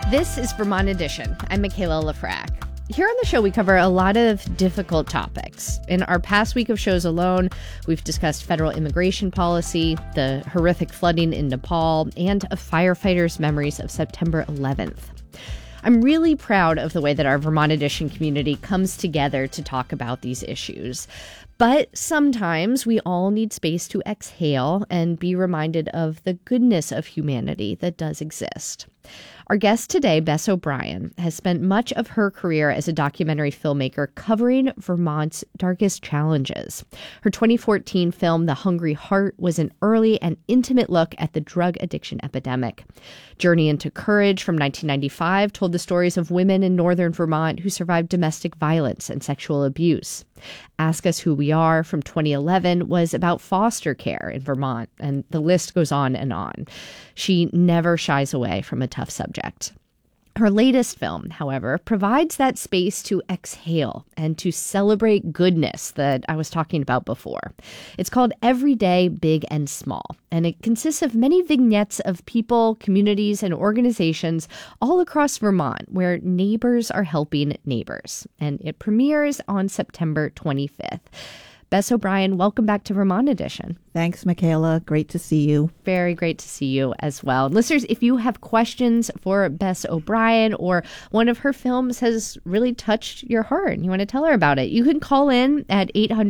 This is Vermont Edition. I'm Michaela Lafrac. Here on the show, we cover a lot of difficult topics. In our past week of shows alone, we've discussed federal immigration policy, the horrific flooding in Nepal, and a firefighter's memories of September 11th. I'm really proud of the way that our Vermont Edition community comes together to talk about these issues. But sometimes we all need space to exhale and be reminded of the goodness of humanity that does exist. Our guest today, Bess O'Brien, has spent much of her career as a documentary filmmaker covering Vermont's darkest challenges. Her 2014 film, The Hungry Heart, was an early and intimate look at the drug addiction epidemic. Journey into Courage from 1995 told the stories of women in northern Vermont who survived domestic violence and sexual abuse. Ask Us Who We Are from 2011 was about foster care in Vermont, and the list goes on and on. She never shies away from a tough subject. Her latest film, however, provides that space to exhale and to celebrate goodness that I was talking about before. It's called Everyday, Big and Small, and it consists of many vignettes of people, communities, and organizations all across Vermont where neighbors are helping neighbors. And it premieres on September 25th. Bess O'Brien, welcome back to Vermont Edition. Thanks, Michaela. Great to see you. Very great to see you as well. Listeners, if you have questions for Bess O'Brien or one of her films has really touched your heart and you want to tell her about it, you can call in at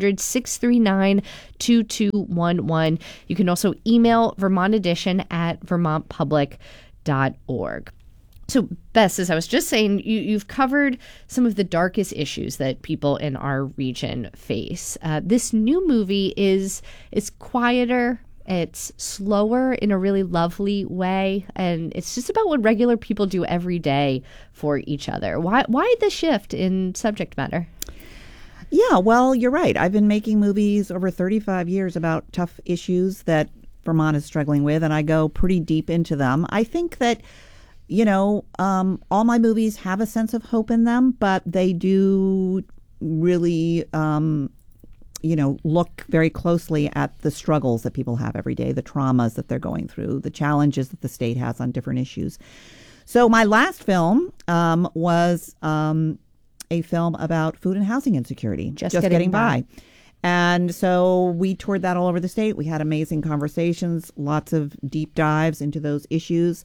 800-639-2211. You can also email Vermont Edition at vermontpublic.org. So, Bess, as I was just saying, you've covered some of the darkest issues that people in our region face. This new movie is quieter, it's slower in a really lovely way, and it's just about what regular people do every day for each other. Why the shift in subject matter? Yeah, well, you're right. I've been making movies over 35 years about tough issues that Vermont is struggling with, and I go pretty deep into them. I think that all my movies have a sense of hope in them, but they do really, look very closely at the struggles that people have every day, the traumas that they're going through, the challenges that the state has on different issues. So my last film was a film about food and housing insecurity, Just Getting By. And so we toured that all over the state. We had amazing conversations, lots of deep dives into those issues.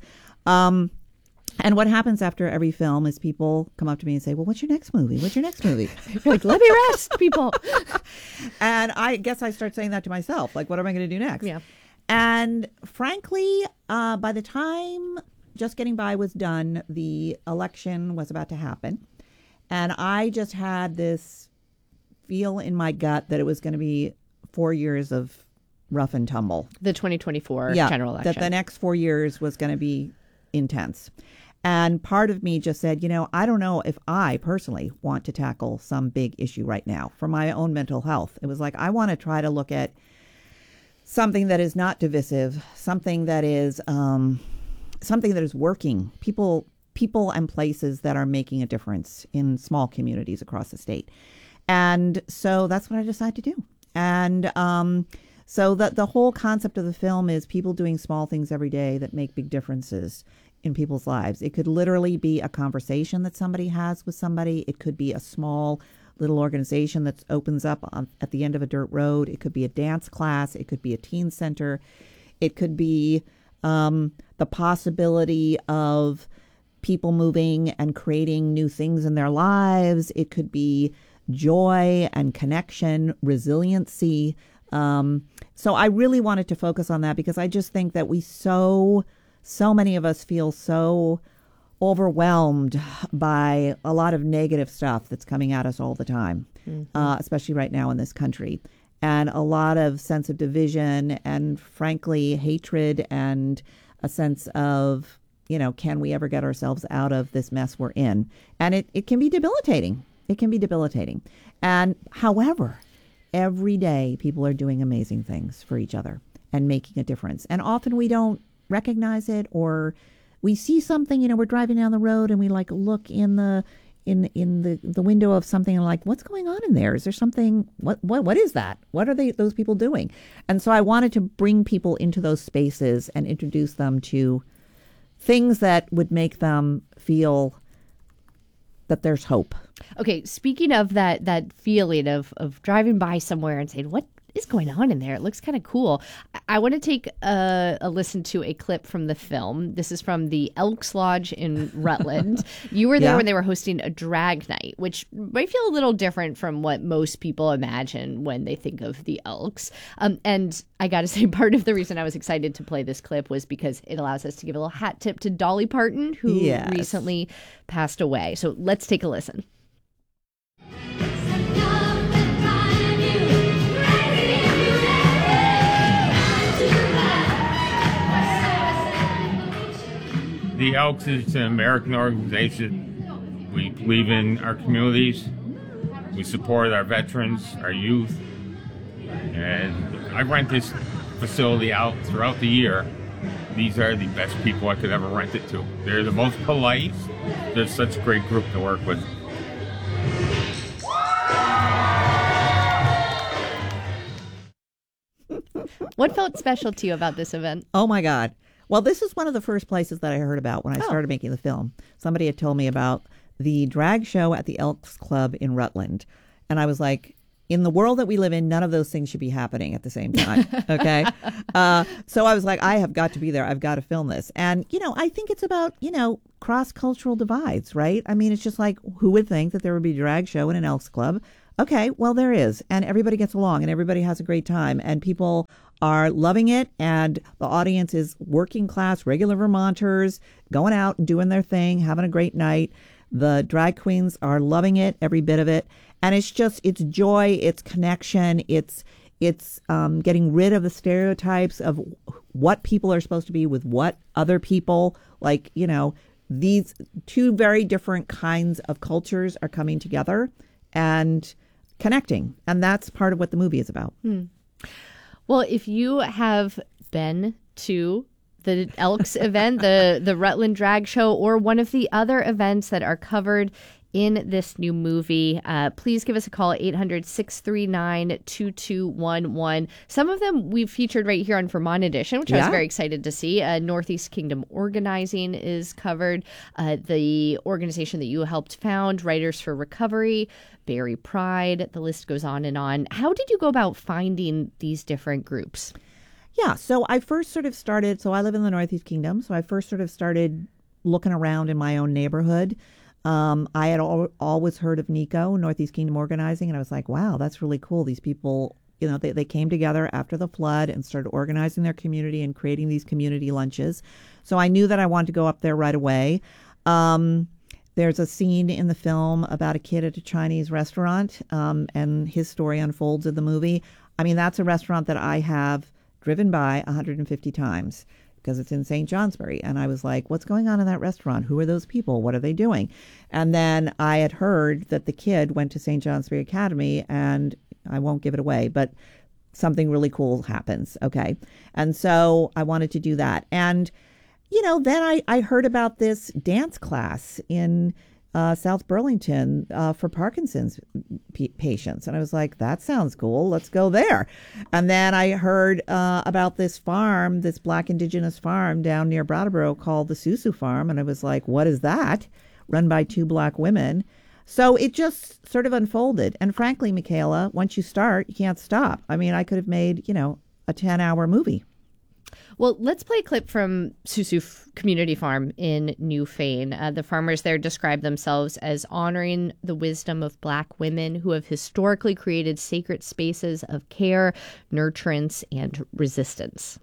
And what happens after every film is people come up to me and say, well, what's your next movie? What's your next movie? You're like, let me rest, people. And I guess I start saying that to myself. Like, what am I going to do next? Yeah. And frankly, by the time Just Getting By was done, the election was about to happen. And I just had this feel in my gut that it was going to be 4 years of rough and tumble. The 2024 general election. That the next 4 years was going to be intense. And part of me just said, I don't know if I personally want to tackle some big issue right now for my own mental health. It was like, I want to try to look at something that is not divisive, something that is working, people and places that are making a difference in small communities across the state. And so that's what I decided to do. And so the whole concept of the film is people doing small things every day that make big differences in people's lives. It could literally be a conversation that somebody has with somebody. It could be a small little organization that opens up at the end of a dirt road. It could be a dance class. It could be a teen center. It could be the possibility of people moving and creating new things in their lives. It could be joy and connection, resiliency. So I really wanted to focus on that because I just think that so many of us feel so overwhelmed by a lot of negative stuff that's coming at us all the time, especially right now in this country. And a lot of sense of division and, frankly, hatred and a sense of, can we ever get ourselves out of this mess we're in? And it can be debilitating. It can be debilitating. And however, every day people are doing amazing things for each other and making a difference. And often we don't recognize it, or we see something, we're driving down the road and we look in the window of something and what's going on in there? Is there something, what is that? What are those people doing? And so I wanted to bring people into those spaces and introduce them to things that would make them feel that there's hope. Okay, speaking of that feeling of driving by somewhere and saying, what is going on in there? It looks kind of cool. I want to take a listen to a clip from the film. This is from the Elks Lodge in Rutland. You were there when they were hosting a drag night, which might feel a little different from what most people imagine when they think of the Elks. And I got to say, part of the reason I was excited to play this clip was because it allows us to give a little hat tip to Dolly Parton, who recently passed away. So let's take a listen. The Elks is an American organization. We believe in our communities. We support our veterans, our youth. And I rent this facility out throughout the year. These are the best people I could ever rent it to. They're the most polite. They're such a great group to work with. What felt special to you about this event? Oh, my God. Well, this is one of the first places that I heard about when I started making the film. Somebody had told me about the drag show at the Elks Club in Rutland. And I was like, in the world that we live in, none of those things should be happening at the same time. Okay. So I was like, I have got to be there. I've got to film this. And, I think it's about, cross-cultural divides, right? I mean, it's just like, who would think that there would be a drag show in an Elks Club? Okay, well, there is. And everybody gets along and everybody has a great time. And people are loving it, and the audience is working class, regular Vermonters, going out and doing their thing, having a great night. The drag queens are loving it, every bit of it. And it's joy, it's connection, it's getting rid of the stereotypes of what people are supposed to be with what other people. Like, these two very different kinds of cultures are coming together and connecting. And that's part of what the movie is about. Well, if you have been to the Elks event, the Rutland Drag Show, or one of the other events that are covered in this new movie, please give us a call at 800-639-2211. Some of them we've featured right here on Vermont Edition, which I was very excited to see. Northeast Kingdom Organizing is covered. The organization that you helped found, Writers for Recovery, Berry Pride, the list goes on and on. How did you go about finding these different groups? Yeah, so I first sort of started, so I live in the Northeast Kingdom, so I first sort of started looking around in my own neighborhood. I had always heard of NECO, Northeast Kingdom Organizing, and I was like, wow, that's really cool. These people, they came together after the flood and started organizing their community and creating these community lunches. So I knew that I wanted to go up there right away. There's a scene in the film about a kid at a Chinese restaurant, and his story unfolds in the movie. I mean, that's a restaurant that I have driven by 150 times because it's in St. Johnsbury. And I was like, what's going on in that restaurant? Who are those people? What are they doing? And then I had heard that the kid went to St. Johnsbury Academy, and I won't give it away, but something really cool happens. Okay. And so I wanted to do that. And then I heard about this dance class in South Burlington for Parkinson's patients. And I was like, that sounds cool. Let's go there. And then I heard about this farm, this Black Indigenous farm down near Brattleboro called the Susu Farm. And I was like, what is that? Run by two Black women. So it just sort of unfolded. And frankly, Michaela, once you start, you can't stop. I mean, I could have made, a 10-hour movie. Well, let's play a clip from Susu Community Farm in Newfane. The farmers there describe themselves as honoring the wisdom of Black women who have historically created sacred spaces of care, nurturance, and resistance.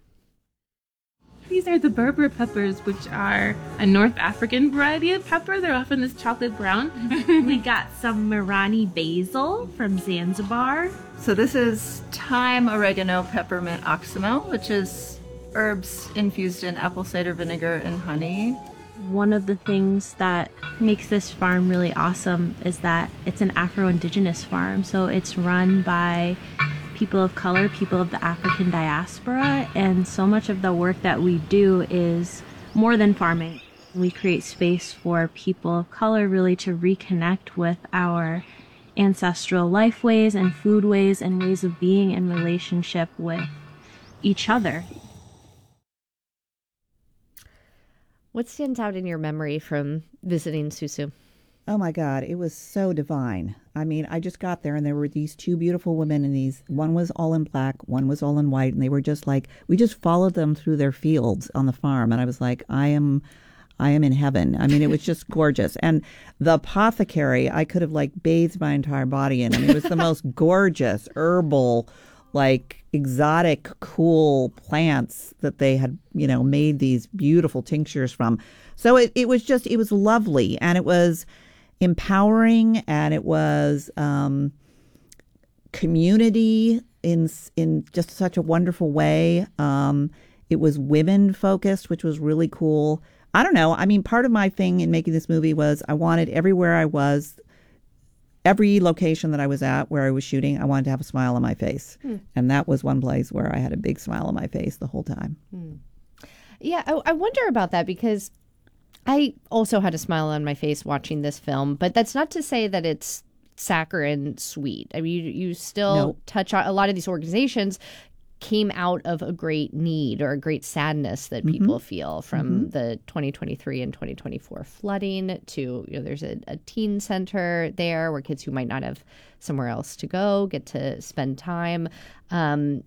These are the Berber peppers, which are a North African variety of pepper. They're often this chocolate brown. We got some Marani basil from Zanzibar. So this is thyme, oregano, peppermint, oximo, which is herbs infused in apple cider vinegar and honey. One of the things that makes this farm really awesome is that it's an Afro-Indigenous farm. So it's run by people of color, people of the African diaspora, and so much of the work that we do is more than farming. We create space for people of color really to reconnect with our ancestral life ways and food ways and ways of being in relationship with each other. What stands out in your memory from visiting Susu? Oh my God, it was so divine. I mean, I just got there and there were these two beautiful women and one was all in black, one was all in white. And they were just like, we just followed them through their fields on the farm. And I was like, I am in heaven. I mean, it was just gorgeous. And the apothecary, I could have like bathed my entire body in. I mean, it was the most gorgeous herbal, like exotic, cool plants that they had, made these beautiful tinctures from. So it was lovely. And it was empowering, and it was community in just such a wonderful way. It was women focused, which was really cool. I don't know. I mean, part of my thing in making this movie was I wanted everywhere I was, every location that I was at where I was shooting, I wanted to have a smile on my face. And that was one place where I had a big smile on my face the whole time. Yeah, I wonder about that because I also had a smile on my face watching this film, but that's not to say that it's saccharine sweet. I mean, you still touch on a lot of these organizations came out of a great need or a great sadness that people feel from the 2023 and 2024 flooding to, there's a teen center there where kids who might not have somewhere else to go get to spend time. I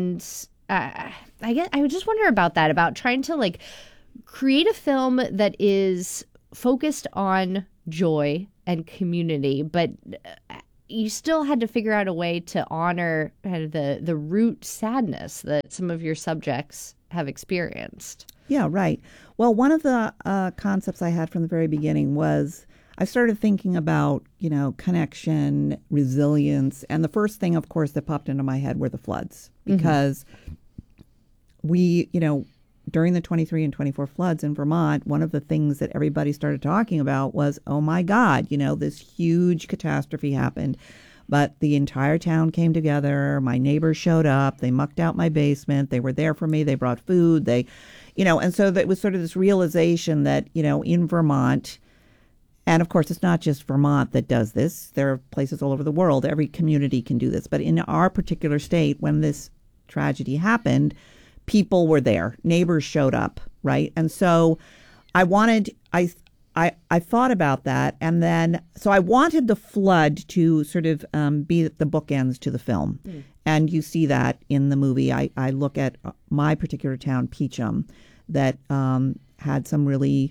just wonder about that, about trying to create a film that is focused on joy and community, but you still had to figure out a way to honor kind of the root sadness that some of your subjects have experienced. Yeah, right. Well, one of the concepts I had from the very beginning was I started thinking about, connection, resilience. And the first thing, of course, that popped into my head were the floods, because we, during the 23 and 24 floods in Vermont, one of the things that everybody started talking about was, oh my God, this huge catastrophe happened. But the entire town came together. My neighbors showed up. They mucked out my basement. They were there for me. They brought food. And so it was sort of this realization that, in Vermont, and of course, it's not just Vermont that does this. There are places all over the world. Every community can do this. But in our particular state, when this tragedy happened, people were there. Neighbors showed up, right? And so I thought about that. And then, so I wanted the flood to sort of be the bookends to the film. And you see that in the movie. I look at my particular town, Peachum, that had some really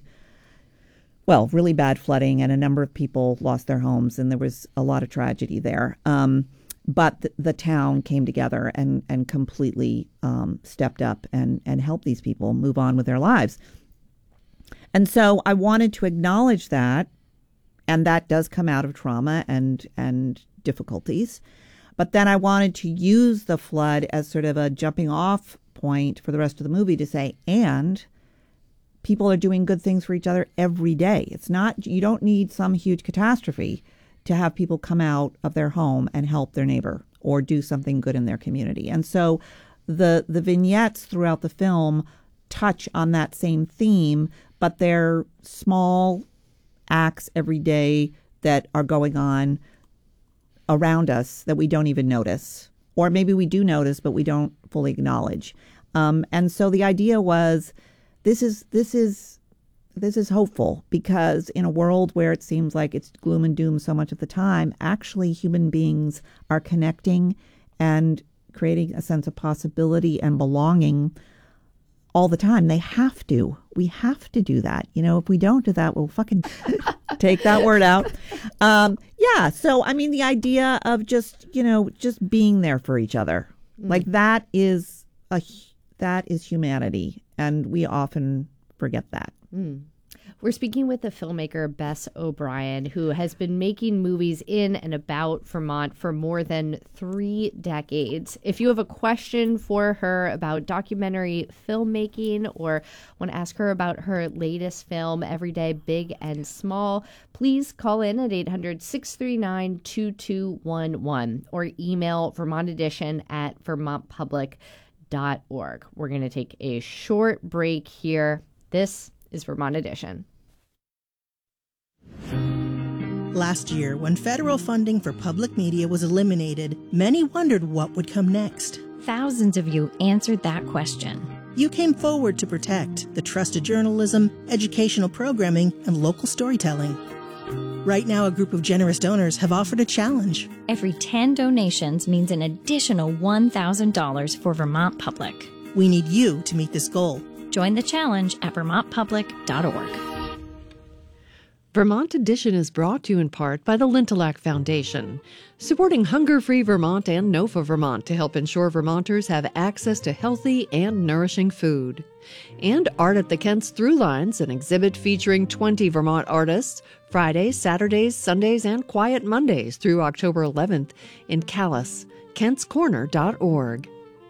bad flooding, and a number of people lost their homes, and there was a lot of tragedy there. But the town came together and completely stepped up and helped these people move on with their lives. And so I wanted to acknowledge that, and that does come out of trauma and difficulties. But then I wanted to use the flood as sort of a jumping off point for the rest of the movie to say, and people are doing good things for each other every day. It's not, you don't need some huge catastrophe to have people come out of their home and help their neighbor or do something good in their community. And so the vignettes throughout the film touch on that same theme, but they're small acts every day that are going on around us that we don't even notice. Or maybe we do notice, but we don't fully acknowledge. And so the idea was, this is hopeful, because in a world where it seems like it's gloom and doom so much of the time, actually human beings are connecting and creating a sense of possibility and belonging all the time. They have to. We have to do that. If we don't do that, we'll fucking take that word out. Yeah. So, I mean, the idea of just being there for each other, like that is humanity. And we often forget that. We're speaking with the filmmaker Bess O'Brien, who has been making movies in and about Vermont for more than 3 decades. If you have a question for her about documentary filmmaking or want to ask her about her latest film, Everyday Big and Small, please call in at 800-639-2211 or email vermontedition@vermontpublic.org. We're going to take a short break here. This is Vermont Edition. Last year, when federal funding for public media was eliminated, many wondered what would come next. Thousands of you answered that question. You came forward to protect the trusted journalism, educational programming, and local storytelling. Right now, a group of generous donors have offered a challenge. Every 10 donations means an additional $1,000 for Vermont Public. We need you to meet this goal. Join the challenge at vermontpublic.org. Vermont Edition is brought to you in part by the Lintillac Foundation, supporting Hunger-Free Vermont and NOFA Vermont to help ensure Vermonters have access to healthy and nourishing food. And Art at the Kent's Throughlines, an exhibit featuring 20 Vermont artists, Fridays, Saturdays, Sundays, and Quiet Mondays through October 11th in Calais, kentscorner.org.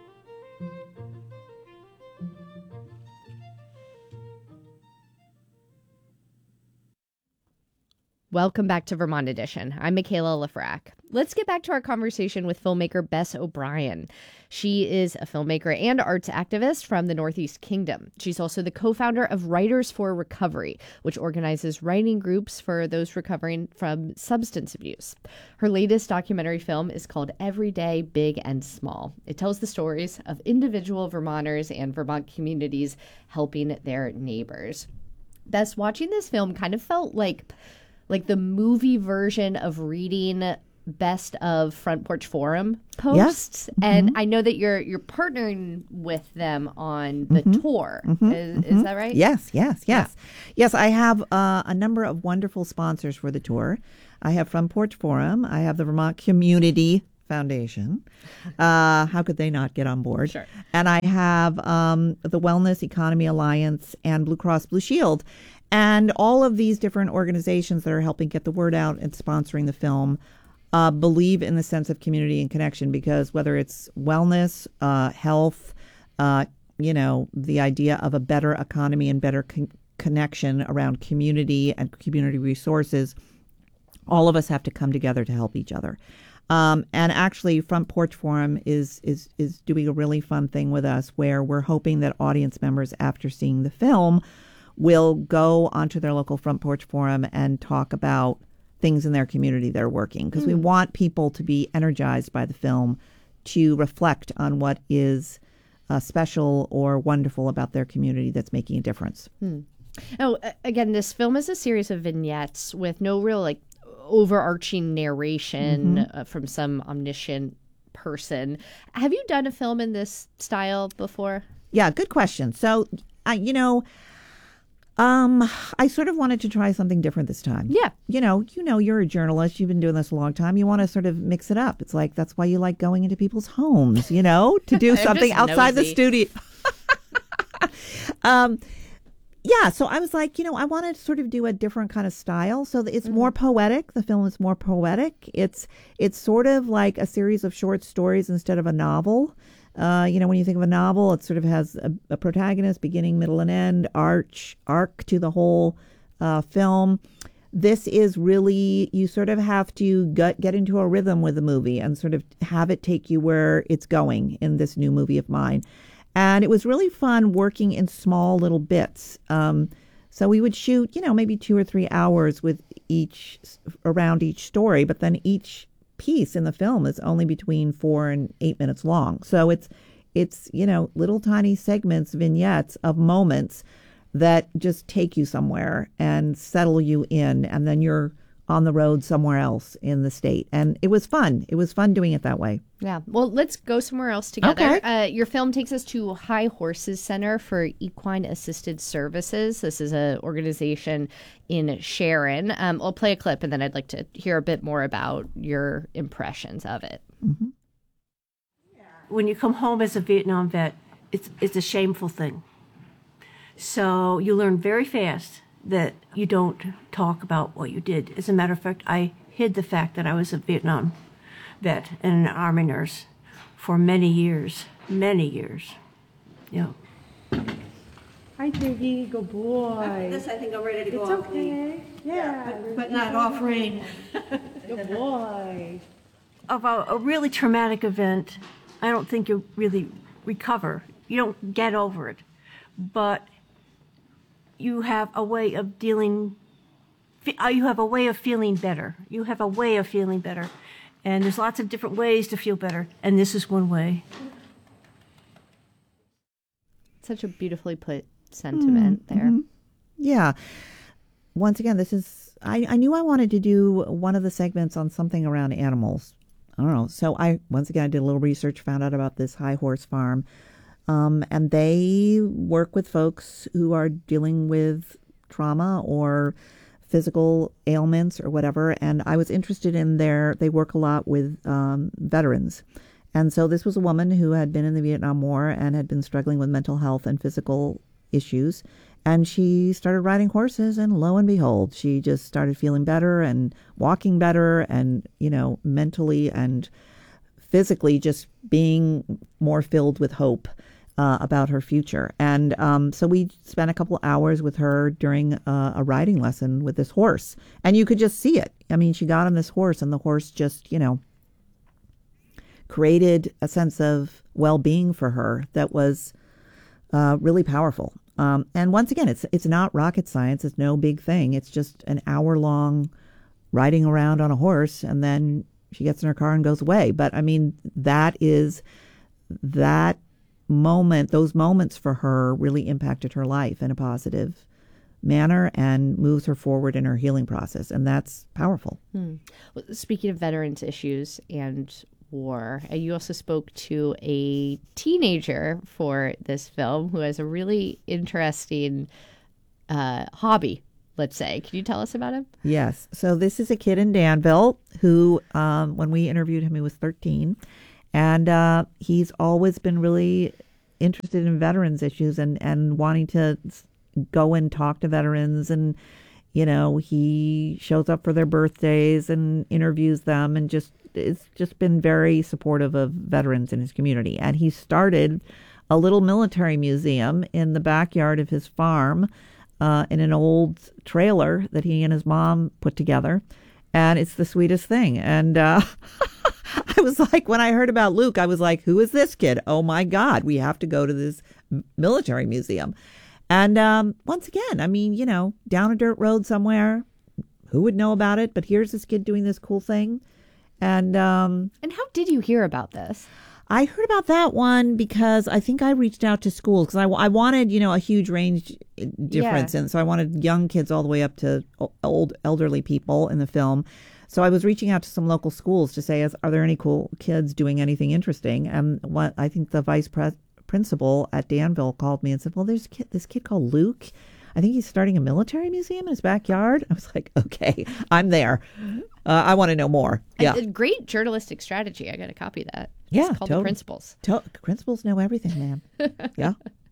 Welcome back to Vermont Edition. I'm Michaela Lafrac. Let's get back to our conversation with filmmaker Bess O'Brien. She is a filmmaker and arts activist from the Northeast Kingdom. She's also the co-founder of Writers for Recovery, which organizes writing groups for those recovering from substance abuse. Her latest documentary film is called Everyday, Big and Small. It tells the stories of individual Vermonters and Vermont communities helping their neighbors. Bess, watching this film kind of felt like the movie version of reading best of Front Porch Forum posts. Yes. And I know that you're partnering with them on the tour. Is that right? Yes. Yes, I have a number of wonderful sponsors for the tour. I have Front Porch Forum. I have the Vermont Community Foundation. How could they not get on board? Sure. And I have the Wellness Economy Alliance and Blue Cross Blue Shield. And all of these different organizations that are helping get the word out and sponsoring the film believe in the sense of community and connection, because whether it's wellness, health, the idea of a better economy and better connection around community and community resources, all of us have to come together to help each other. And actually, Front Porch Forum is doing a really fun thing with us where we're hoping that audience members, after seeing the film, will go onto their local Front Porch Forum and talk about things in their community they're working. Because we want people to be energized by the film to reflect on what is special or wonderful about their community that's making a difference. Oh, again, this film is a series of vignettes with no real overarching narration from some omniscient person. Have you done a film in this style before? Yeah, good question. So, I sort of wanted to try something different this time. Yeah. You're a journalist. You've been doing this a long time. You want to sort of mix it up. It's like, that's why you like going into people's homes, to do something outside the studio. Yeah. So I was like, I wanted to sort of do a different kind of style. So it's more poetic. The film is more poetic. It's sort of like a series of short stories instead of a novel. When you think of a novel, it sort of has a protagonist, beginning, middle, and end, arc to the whole film. This is really, you sort of have to get into a rhythm with the movie and sort of have it take you where it's going in this new movie of mine. And it was really fun working in small little bits. So we would shoot, maybe 2 or 3 hours with around each story, but then each piece in the film is only between 4 and 8 minutes long. So it's little tiny segments, vignettes of moments that just take you somewhere and settle you in, and then you're on the road somewhere else in the state. And it was fun. It was fun doing it that way. Yeah. Well, let's go somewhere else together. Okay. Your film takes us to High Horses Center for Equine Assisted Services. This is an organization in Sharon. I'll play a clip, and then I'd like to hear a bit more about your impressions of it. Mm-hmm. When you come home as a Vietnam vet, it's a shameful thing. So you learn very fast that you don't talk about what you did. As a matter of fact, I hid the fact that I was a Vietnam vet and an Army nurse for many years. Yeah. Hi, Piggy. Good boy. This, I think I'm ready to go It's off okay. Yeah. but not off rein. Good boy. Of a really traumatic event, I don't think you really recover. You don't get over it. But you have a way of feeling better. You have a way of feeling better. And there's lots of different ways to feel better. And this is one way. Such a beautifully put sentiment there. Yeah. Once again, this is, I knew I wanted to do one of the segments on something around animals. I don't know. So I did a little research, found out about this High Horse Farm. And they work with folks who are dealing with trauma or physical ailments or whatever. And I was interested in they work a lot with veterans. And so this was a woman who had been in the Vietnam War and had been struggling with mental health and physical issues. And she started riding horses, and lo and behold, she just started feeling better and walking better and, mentally and physically just being more filled with hope about her future. And so we spent a couple hours with her during a riding lesson with this horse. And you could just see it. I mean, she got on this horse, and the horse just, created a sense of well-being for her that was really powerful. And once again, it's not rocket science. It's no big thing. It's just an hour-long riding around on a horse, and then she gets in her car and goes away. But I mean, that moment, those moments for her really impacted her life in a positive manner and moves her forward in her healing process. And that's powerful. Well, speaking of veterans issues and war, you also spoke to a teenager for this film who has a really interesting hobby, let's say. Can you tell us about him? Yes. So this is a kid in Danville who, when we interviewed him, he was 13. And he's always been really interested in veterans issues and wanting to go and talk to veterans. And, he shows up for their birthdays and interviews them, and it's just been very supportive of veterans in his community. And he started a little military museum in the backyard of his farm in an old trailer that he and his mom put together. And it's the sweetest thing. And I was like, when I heard about Luke, I was like, who is this kid? Oh, my God, we have to go to this military museum. And once again, I mean, down a dirt road somewhere, who would know about it? But here's this kid doing this cool thing. And how did you hear about this? I heard about that one because I think I reached out to schools because I wanted, a huge range difference. Yeah. And so I wanted young kids all the way up to old elderly people in the film. So I was reaching out to some local schools to say, are there any cool kids doing anything interesting? And I think the vice principal at Danville called me and said, well, there's this kid called Luke. I think he's starting a military museum in his backyard. I was like, okay, I'm there. I want to know more. Yeah. A great journalistic strategy. I got to copy that. Yeah. It's called The Principals. Principals know everything, man. Yeah.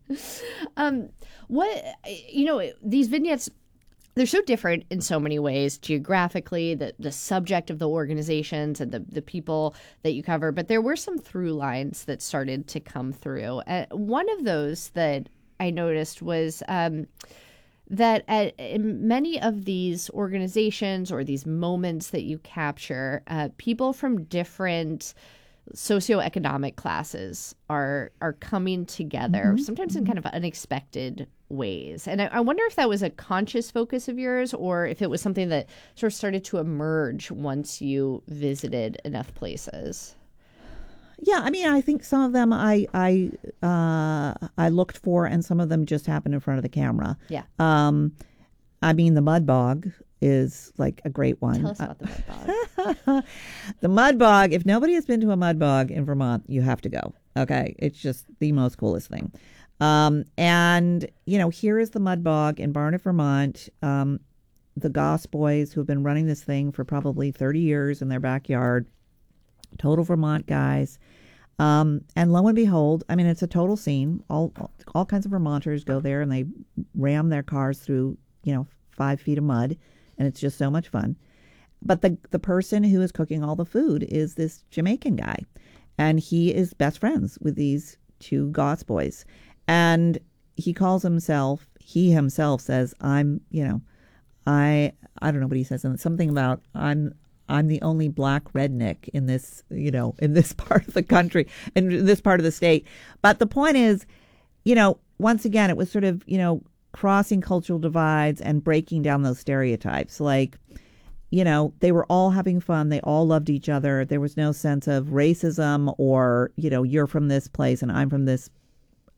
These vignettes, they're so different in so many ways, geographically, the subject of the organizations and the people that you cover. But there were some through lines that started to come through. One of those that I noticed was that in many of these organizations or these moments that you capture, people from different socioeconomic classes are coming together, sometimes in kind of unexpected ways. And I wonder if that was a conscious focus of yours or if it was something that sort of started to emerge once you visited enough places. Yeah, I mean, I think some of them I looked for, and some of them just happened in front of the camera. Yeah. I mean, the Mud Bog is like a great one. Tell us about the Mud Bog. The Mud Bog, if nobody has been to a Mud Bog in Vermont, you have to go. Okay. It's just the most coolest thing. And, here is the Mud Bog in Barnet, Vermont. The Goss boys who have been running this thing for probably 30 years in their backyard. Total Vermont guys. And lo and behold, I mean, it's a total scene. All kinds of Vermonters go there and they ram their cars through, 5 feet of mud. And it's just so much fun. But the person who is cooking all the food is this Jamaican guy. And he is best friends with these two Goss boys. And he himself says, I don't know what he says. Something about, I'm the only black redneck in this, in this part of the country, in this part of the state. But the point is, once again, it was sort of, crossing cultural divides and breaking down those stereotypes. Like, they were all having fun. They all loved each other. There was no sense of racism or, you're from this place and I'm from this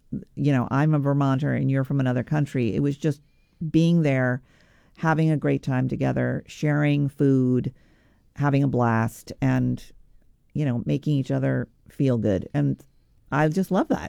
I'm a Vermonter and you're from another country. It was just being there, having a great time together, sharing food, having a blast, and, making each other feel good. And I just love that.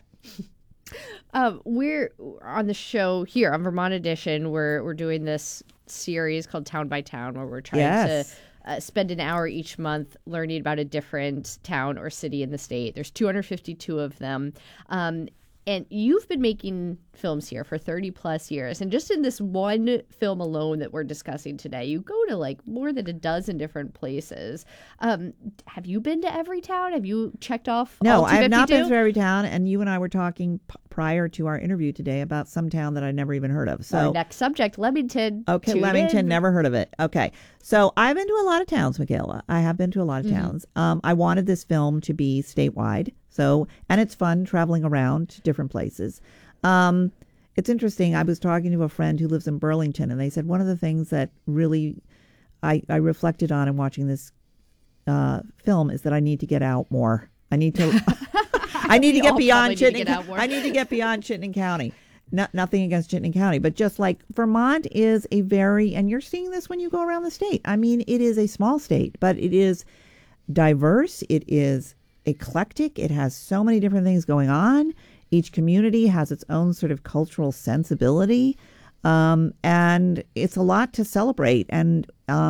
We're on the show here on Vermont Edition. We're doing this series called Town by Town, where we're trying to spend an hour each month learning about a different town or city in the state. There's 252 of them. And you've been making films here for 30 plus years. And just in this one film alone that we're discussing today, you go to like more than a dozen different places. Have you been to every town? Have you checked off No, all I have not 252? been to every town. And you and I were talking prior to our interview today about some town that I'd never even heard of. So Our next subject, Leamington. Okay, Tune Leamington, in. never heard of it. Okay. So I've been to a lot of towns, Michaela. I have been to a lot of towns. I wanted this film to be statewide. And it's fun traveling around to different places. It's interesting. I was talking to a friend who lives in Burlington, and they said one of the things that really I reflected on in watching this film is that I need to get out more. I need to I need to get beyond Chittenden. I need to get beyond Chittenden County. Nothing against Chittenden County, but just like Vermont is a very, and you're seeing this when you go around the state. I mean, it is a small state, but it is diverse. It is eclectic. It has so many different things going on. Each community has its own sort of cultural sensibility. And it's a lot to celebrate. And,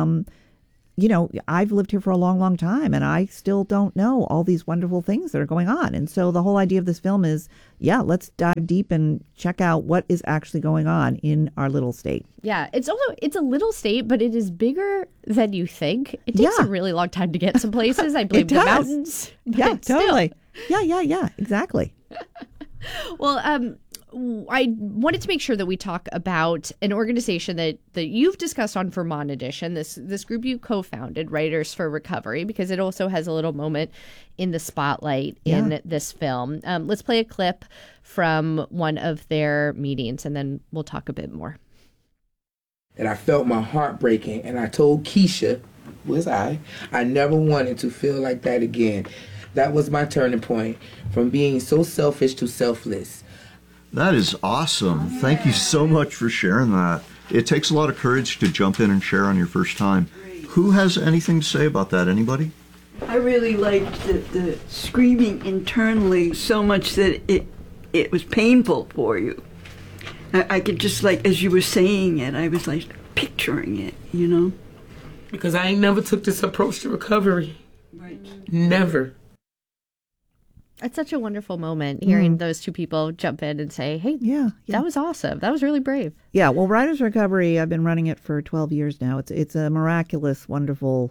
I've lived here for a long, long time, and I still don't know all these wonderful things that are going on. And so the whole idea of this film is, let's dive deep and check out what is actually going on in our little state. Yeah, it's a little state, but it is bigger than you think. It takes a really long time to get some places. I blame the mountains. Yeah, but still. totally. Yeah, exactly. Well, I wanted to make sure that we talk about an organization that you've discussed on Vermont Edition, this group you co-founded, Writers for Recovery, because it also has a little moment in the spotlight in this film. Let's play a clip from one of their meetings, and then we'll talk a bit more. And I felt my heart breaking, and I told Keisha, I never wanted to feel like that again. That was my turning point, from being so selfish to selfless. That is awesome. Thank you so much for sharing that. It takes a lot of courage to jump in and share on your first time. Who has anything to say about that? Anybody? I really liked the screaming internally so much that it was painful for you. I could just, as you were saying it, I was picturing it, Because I ain't never took this approach to recovery. Right. Never. It's such a wonderful moment hearing those two people jump in and say, hey, that was awesome. That was really brave. Yeah, well, Writers Recovery, I've been running it for 12 years now. It's a miraculous, wonderful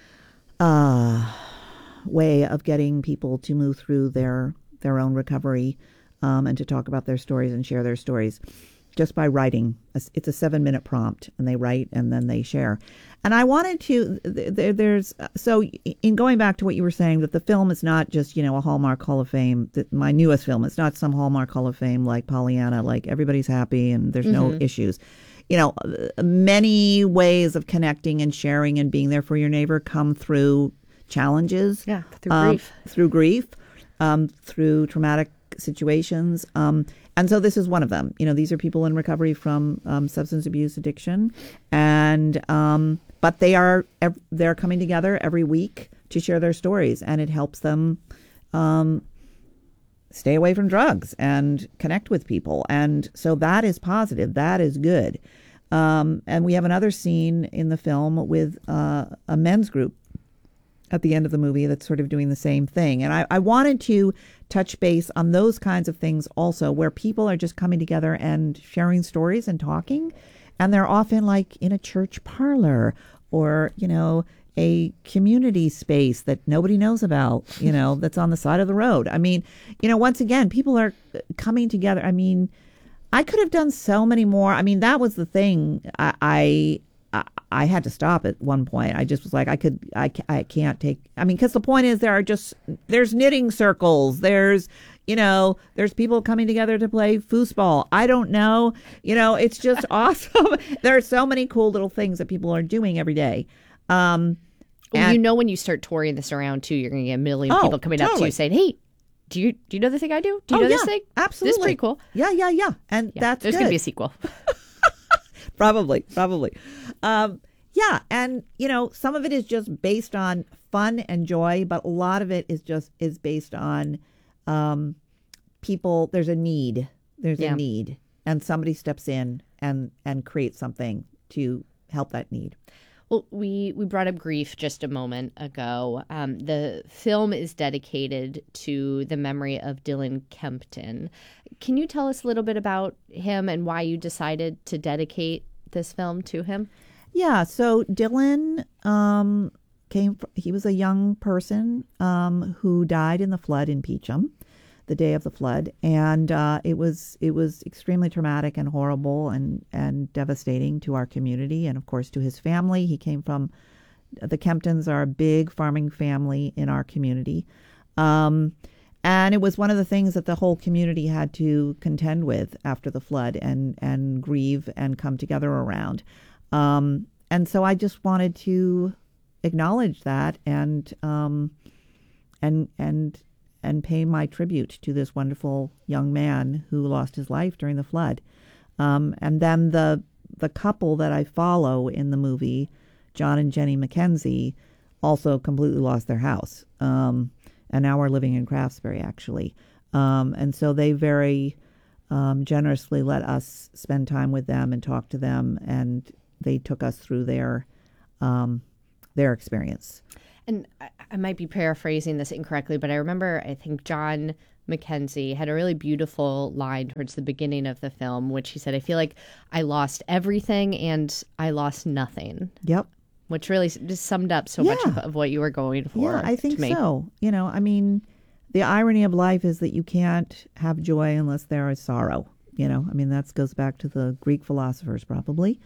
way of getting people to move through their own recovery and to talk about their stories and share their stories just by writing. It's a 7-minute prompt, and they write and then they share. And I wanted to, so in going back to what you were saying, that the film is not just, a Hallmark Hall of Fame, my newest film, it's not some Hallmark Hall of Fame like Pollyanna, like everybody's happy and there's no issues. Many ways of connecting and sharing and being there for your neighbor come through challenges. Yeah, through grief. Through traumatic situations. And so this is one of them. These are people in recovery from substance abuse addiction. And but they're coming together every week to share their stories, and it helps them stay away from drugs and connect with people. And so that is positive. That is good. And we have another scene in the film with a men's group at the end of the movie that's sort of doing the same thing. And I wanted to touch base on those kinds of things also, where people are just coming together and sharing stories and talking. And they're often in a church parlor or, a community space that nobody knows about, that's on the side of the road. I mean, once again, people are coming together. I mean, I could have done so many more. I mean, that was the thing. I had to stop at one point. I just was like, I can't take, because the point is there's knitting circles. There's people coming together to play foosball. I don't know. It's just awesome. There are so many cool little things that people are doing every day. When you start touring this around too, you're going to get a million people coming up to you saying, hey, Do you know the thing I do? Do you know this thing? Absolutely. This is pretty cool. Yeah. And that's there's good. gonna be a sequel. Probably. Yeah, and some of it is just based on fun and joy, but a lot of it is based on people. There's a need. A need, and somebody steps in and creates something to help that need. Well, we brought up grief just a moment ago. The film is dedicated to the memory of Dylan Kempton. Can you tell us a little bit about him and why you decided to dedicate this film to him? Yeah, so Dylan he was a young person who died in the flood in Peachum, the day of the flood, and it was extremely traumatic and horrible and devastating to our community and of course to his family. He came from the Kemptons are a big farming family in our community, and it was one of the things that the whole community had to contend with after the flood and grieve and come together around. And so I just wanted to acknowledge that and pay my tribute to this wonderful young man who lost his life during the flood. And then the couple that I follow in the movie, John and Jenny McKenzie, also completely lost their house. And now we're living in Craftsbury, actually. And so they very generously let us spend time with them and talk to them, and they took us through their experience. And I might be paraphrasing this incorrectly, but I remember, I think John McKenzie had a really beautiful line towards the beginning of the film, which he said, I feel like I lost everything and I lost nothing. Yep. Which really just summed up so much of what you were going for. Yeah, I think so. The irony of life is that you can't have joy unless there is sorrow. That goes back to the Greek philosophers probably.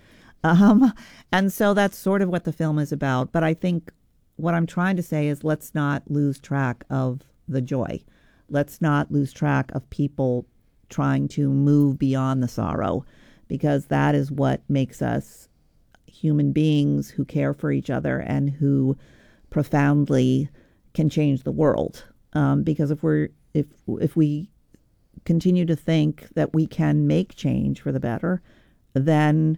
And so that's sort of what the film is about. But I think what I'm trying to say is let's not lose track of the joy. Let's not lose track of people trying to move beyond the sorrow, because that is what makes us human beings who care for each other and who profoundly can change the world. Because if we continue to think that we can make change for the better, then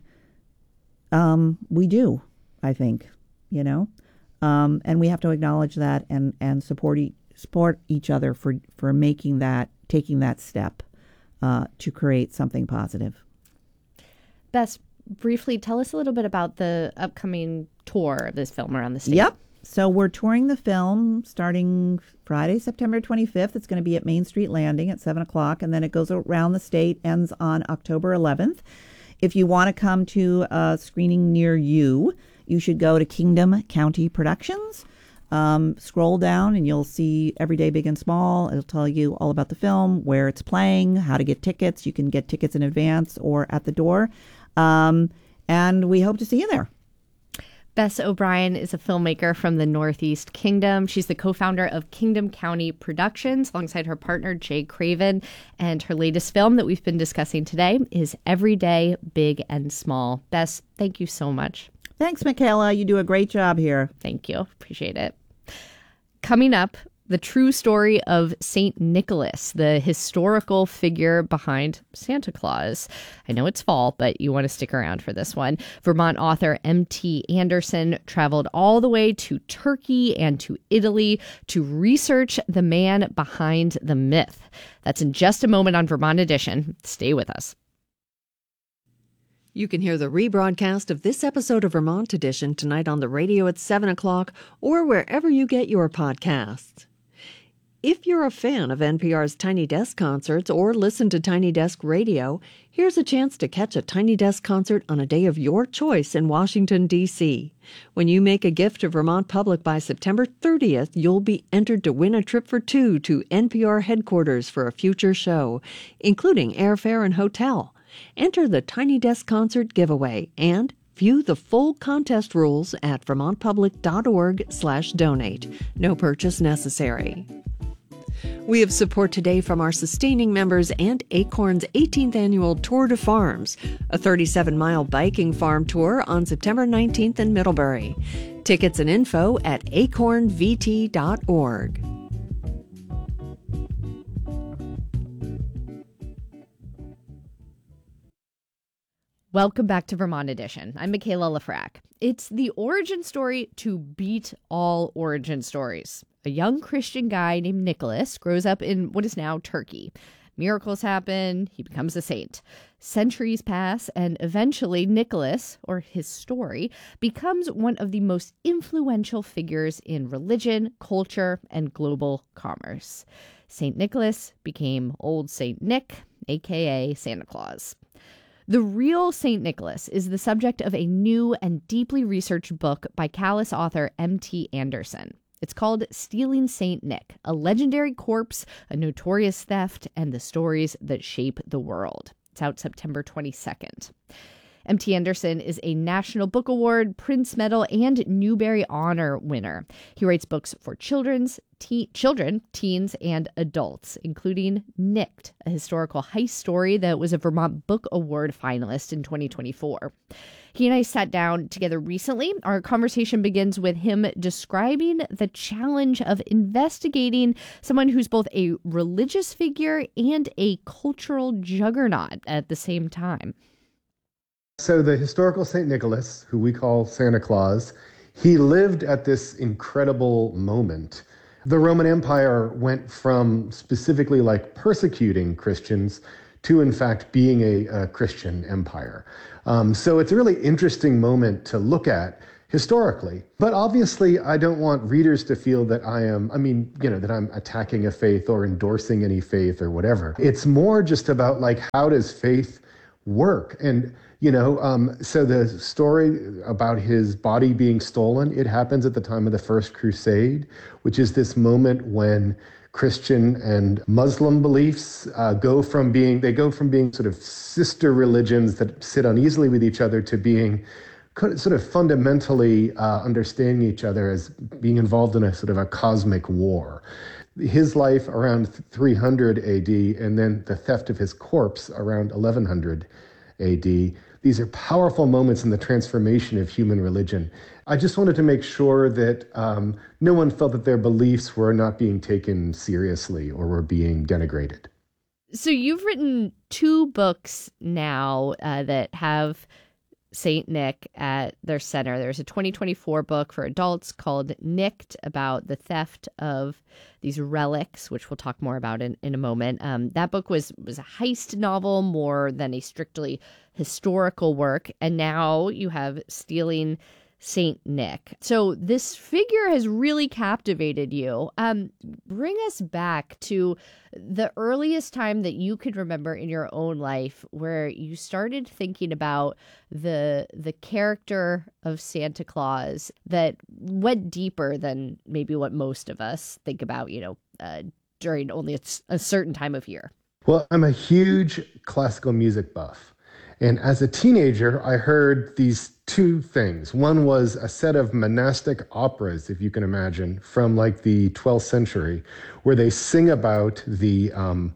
we do, I think, and we have to acknowledge that and support each other for taking that step to create something positive. Bess, briefly tell us a little bit about the upcoming tour of this film around the state. Yep. So we're touring the film starting Friday, September 25th. It's going to be at Main Street Landing at 7 o'clock, and then it goes around the state, ends on October 11th. If you want to come to a screening near you, you should go to Kingdom County Productions. Scroll down and you'll see Everyday Big and Small. It'll tell you all about the film, where it's playing, how to get tickets. You can get tickets in advance or at the door. And we hope to see you there. Bess O'Brien is a filmmaker from the Northeast Kingdom. She's the co-founder of Kingdom County Productions alongside her partner, Jay Craven. And her latest film that we've been discussing today is Everyday Big and Small. Bess, thank you so much. Thanks, Michaela. You do a great job here. Thank you. Appreciate it. Coming up, the true story of St. Nicholas, the historical figure behind Santa Claus. I know it's fall, but you want to stick around for this one. Vermont author M.T. Anderson traveled all the way to Turkey and to Italy to research the man behind the myth. That's in just a moment on Vermont Edition. Stay with us. You can hear the rebroadcast of this episode of Vermont Edition tonight on the radio at 7 o'clock or wherever you get your podcasts. If you're a fan of NPR's Tiny Desk concerts or listen to Tiny Desk Radio, here's a chance to catch a Tiny Desk concert on a day of your choice in Washington, D.C. When you make a gift to Vermont Public by September 30th, you'll be entered to win a trip for two to NPR headquarters for a future show, including airfare and hotel. Enter the Tiny Desk Concert giveaway and view the full contest rules at vermontpublic.org/donate. No purchase necessary. We have support today from our sustaining members and Acorn's 18th annual Tour de Farms, a 37-mile biking farm tour on September 19th in Middlebury. Tickets and info at acornvt.org. Welcome back to Vermont Edition. I'm Michaela Lafrac. It's the origin story to beat all origin stories. A young Christian guy named Nicholas grows up in what is now Turkey. Miracles happen, he becomes a saint. Centuries pass, and eventually Nicholas, or his story, becomes one of the most influential figures in religion, culture, and global commerce. St. Nicholas became Old St. Nick, aka Santa Claus. The real St. Nicholas is the subject of a new and deeply researched book by Callis author M.T. Anderson. It's called Stealing St. Nick, a legendary corpse, a notorious theft, and the stories that shape the world. It's out September 22nd. M.T. Anderson is a National Book Award, Prince Medal, and Newbery Honor winner. He writes books for children, teens, and adults, including Nicked, a historical heist story that was a Vermont Book Award finalist in 2024. He and I sat down together recently. Our conversation begins with him describing the challenge of investigating someone who's both a religious figure and a cultural juggernaut at the same time. So the historical St. Nicholas, who we call Santa Claus, he lived at this incredible moment. The Roman Empire went from specifically like persecuting Christians to, in fact, being a Christian empire. So it's a really interesting moment to look at historically. But obviously, I don't want readers to feel that that I'm attacking a faith or endorsing any faith or whatever. It's more just about like, how does faith work? And so the story about his body being stolen, it happens at the time of the First Crusade, which is this moment when Christian and Muslim beliefs go from being sort of sister religions that sit uneasily with each other to being sort of fundamentally understanding each other as being involved in a sort of a cosmic war. His life around 300 AD, and then the theft of his corpse around 1100 AD. These are powerful moments in the transformation of human religion. I just wanted to make sure that no one felt that their beliefs were not being taken seriously or were being denigrated. So you've written 2 books now that have St. Nick at their center. There's a 2024 book for adults called Nicked, about the theft of these relics, which we'll talk more about in a moment. That book was a heist novel more than a strictly historical work. And now you have Stealing St. Nick. So this figure has really captivated you. Bring us back to the earliest time that you could remember in your own life where you started thinking about the character of Santa Claus that went deeper than maybe what most of us think about, during only a certain time of year. Well, I'm a huge classical music buff. And as a teenager, I heard these 2 things. One was a set of monastic operas, if you can imagine, from like the 12th century, where they sing about the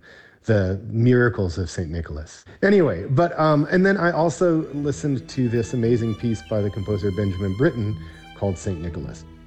miracles of St. Nicholas. Anyway, and then I also listened to this amazing piece by the composer Benjamin Britten called St. Nicholas.